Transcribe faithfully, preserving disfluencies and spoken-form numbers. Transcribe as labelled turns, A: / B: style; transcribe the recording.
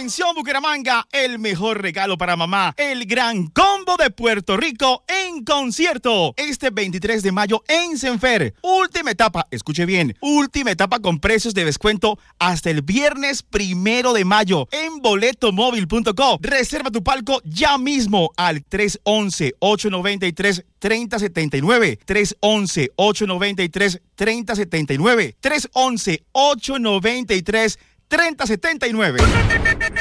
A: Atención Bucaramanga, el mejor regalo para mamá, el gran combo de Puerto Rico en concierto. Este veintitrés de mayo en Senfer. Última etapa, escuche bien, última etapa con precios de descuento hasta el viernes primero de mayo en boletomóvil punto co. Reserva tu palco ya mismo al tres once, ocho noventa y tres, treinta setenta y nueve. tres once, ocho noventa y tres, treinta setenta y nueve. tres once, ocho noventa y tres, treinta setenta y nueve.